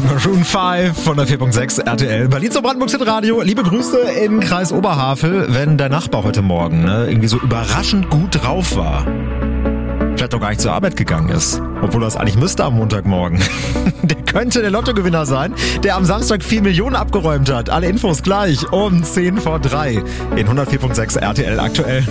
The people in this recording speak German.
Maroon 5 von der 4.6 RTL. Berlin zum Brandenburgs Radio. Liebe Grüße in Kreis Oberhavel, wenn dein Nachbar heute Morgen irgendwie so überraschend gut drauf war. Vielleicht doch gar nicht zur Arbeit gegangen ist, obwohl er es eigentlich müsste am Montagmorgen. Der könnte der Lottogewinner sein, der am Samstag 4 Millionen abgeräumt hat. Alle Infos gleich um 10 vor 3 in 104.6 RTL aktuell.